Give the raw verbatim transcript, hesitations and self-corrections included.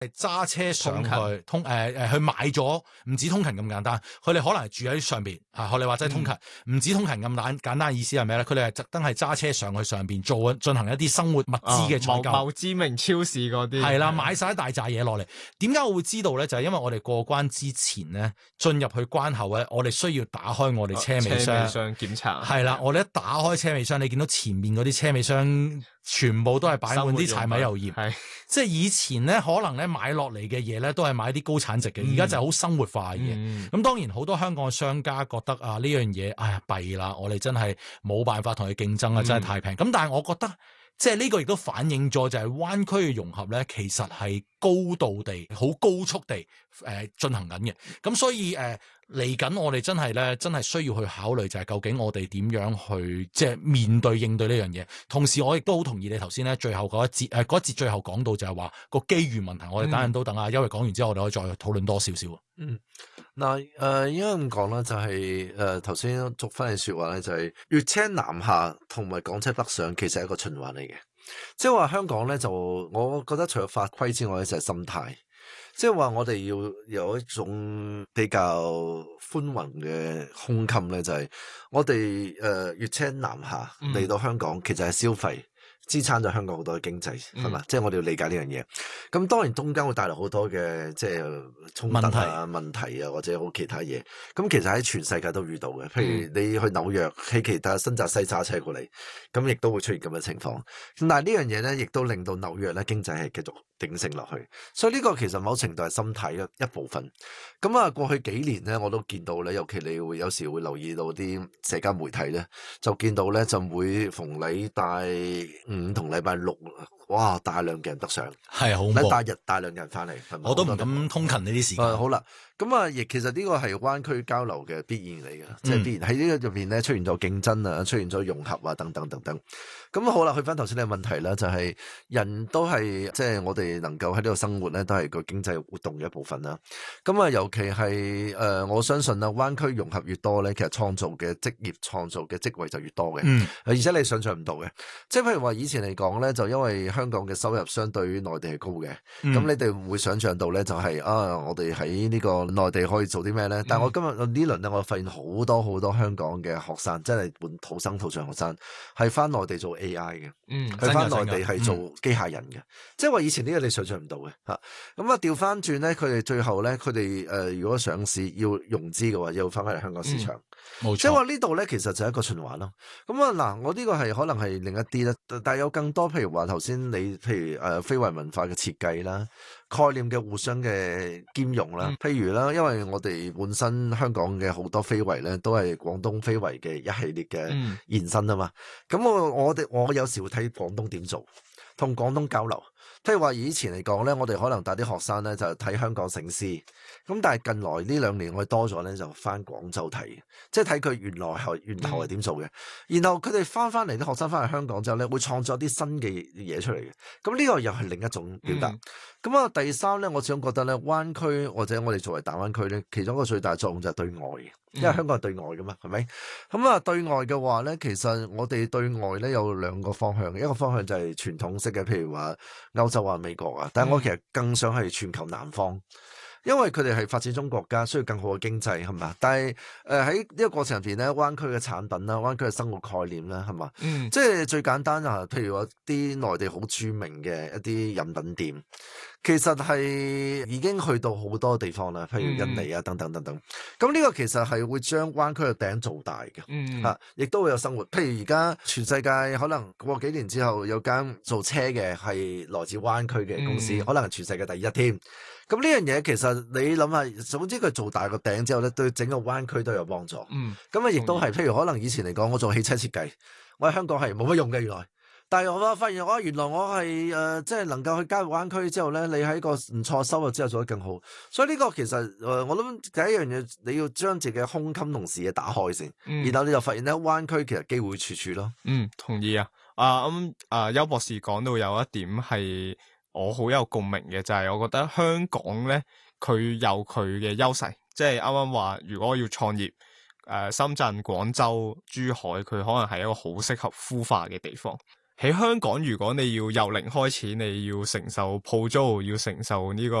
係揸車上去通誒誒去買咗，唔止通勤咁簡單，佢哋可能係住喺上邊啊，學你話齋通勤，唔、嗯、止通勤咁簡簡單，意思係咩咧？佢哋係特登係揸車上去上邊做進行一啲生活物資嘅採購， 某某知名超市嗰啲係啦，買晒一大紮嘢落嚟。點解我會知道咧？就係、是、因為我哋過關之前咧，進入去關口咧，我哋需要打開我哋車尾箱， 車尾箱檢查。 係啦，我哋一打開車尾箱，你見到前面嗰啲車尾箱全部都係擺滿啲柴米油鹽， 係即係以前咧可能咧買落嚟嘅嘢咧都係買啲高產值嘅，而家、嗯、就係好生活化嘅嘢。咁、嗯、當然好多香港嘅商家覺得啊呢樣嘢，哎呀弊啦，我哋真係冇辦法同佢競爭啊，真係太平。咁、嗯、但係我覺得。即係呢個亦都反映咗就係灣區嘅融合咧，其實係高度地、好高速地誒、呃、進行緊嘅。咁所以誒嚟緊，呃、我哋真係咧，真係需要去考慮就係究竟我哋點樣去即係面對應對呢樣嘢。同時，我亦都好同意你頭先咧最後嗰一節誒嗰一節最後講到就係話個機遇問題。我哋等陣都等阿邱毅講完之後，我哋可以再討論多少少。 嗯，嗱誒、呃，應該咁講啦，就係誒頭先續翻嘅說話咧，就係粵車南下同埋港車北上，其實係一個循環嚟嘅。即係話香港咧，就我覺得除咗法規之外咧，就係心態。即係話我哋要有一種比較寬宏嘅胸襟咧，就係我哋誒粵車南下嚟到香港，其實係消費。支撐咗香港好多嘅經濟，係嘛？嗯、即係我哋要理解呢樣嘢。咁當然中間會帶來好多嘅即係衝突啊、問題啊，或者好其他嘢。咁其實喺全世界都遇到嘅。譬如你去紐約，喺其他新澤西揸車過嚟，咁亦都會出現咁嘅情況。但係呢樣嘢咧，亦都令到紐約咧經濟係繼續鼎盛落去。所以呢個其實某程度係心態嘅一部分。咁啊，過去幾年咧，我都見到咧，尤其你會有時會留意到啲社交媒體咧，就見到咧就會逢禮拜五同禮拜六，哇！大量嘅人北上， 係好禮拜日大量嘅人翻嚟， 我都唔敢通勤呢啲時間。 嗯、好啦，咁啊，亦其實呢個係灣區交流嘅必然嚟嘅，即係必然喺呢個入邊咧出現咗競爭啊，出現咗融合啊，等等等等。咁好啦，去翻頭先嘅問題啦，就係、是、人都係即係我哋能夠喺呢度生活咧，都係個經濟活動嘅一部分啦。咁啊，尤其係誒、呃，我相信啊，灣區融合越多咧，其實創造嘅職業、創造嘅職位就越多嘅。嗯，而且你想象唔到嘅，即係譬如話以前嚟講咧，就因為香港嘅收入相對於內地係高嘅，咁、嗯、你哋會想象到咧，就係、是、啊，我哋喺呢個內地可以做啲咩咧？嗯、但係我今日呢輪咧，我發現好多好多香港嘅學生，真係本土生土長學生，係翻內地做 A I 嘅，嗯，去翻內地係做機械人嘅，嗯、即係話以前呢個你想象唔到嘅吓。咁啊調翻轉咧，佢哋最後咧，佢哋誒如果上市要融資嘅話，要翻返嚟香港市場，冇錯、嗯。即係話呢度咧，其實就係一個循環咯。咁啊嗱，我呢個係可能係另一啲咧，但係有更多，譬如話頭先你，譬如誒、呃、非遺文化嘅設計啦。概念嘅互相嘅兼容啦，譬如啦，因為我哋本身香港嘅好多非遺咧，都係廣東非遺嘅一系列嘅延伸啊嘛。咁、嗯、我我哋我有時會睇廣東點做，同廣東交流。譬如話以前嚟講咧，我哋可能帶啲學生咧就睇香港醒獅，咁但係近來呢兩年我哋多咗咧就翻廣州睇，即係睇佢原來係源頭係點做嘅。嗯、然後佢哋翻翻嚟啲學生翻嚟香港之後咧，會創作啲新嘅嘢出嚟嘅。咁呢個又係另一種表達。咁啊、嗯，第三咧，我始終覺得咧，灣區或者我哋作為大灣區咧，其中一個最大作用就係對外嘅，因為香港係對外噶嘛，係咪？咁啊，對外嘅話咧，其實我哋對外咧有兩個方向，一個方向就係傳統式嘅，譬如話歐洲啊、美國啊，但係我其實更想係全球南方。因為佢哋係發展中國家，需要更好嘅經濟，係嘛？但係誒喺呢個過程入邊咧，灣區嘅產品啦，灣區嘅生活概念啦，係嘛？嗯，即係最簡單啊，譬如話啲內地好著名嘅一啲飲品店，其實係已經去到好多地方啦，譬如印尼啊等等等等。咁呢、嗯、個其實係會將灣區嘅餅做大嘅，嗯啊，亦都會有生活。譬如而家全世界可能過幾年之後有間做車嘅係來自灣區嘅公司，嗯、可能係全世界第一添。咁呢樣嘢其實你諗下，總之佢做大個餅之後咧，對整個灣區都有幫助。嗯，咁啊，亦都係，譬如可能以前嚟講，我做汽車設計，我喺香港係冇乜用嘅原來。但係我發現我原來我係誒、呃，即係能夠去加入灣區之後咧，你喺個唔錯收入之後做得更好。所以呢個其實誒、呃，我諗第一樣嘢你要將自己嘅胸襟同視野打開先，嗯、然後你就發現咧，灣區其實機會處處咯。 嗯，同意啊。啊咁啊，邱博士講到有一點係我好有共鳴嘅，就係、是、我覺得香港咧，佢有佢嘅優勢，即係啱啱話，如果要創業，誒、呃，深圳、廣州、珠海，佢可能係一個好適合孵化嘅地方。 喺香港，如果你要由零開始，你要承受鋪租，要承受呢個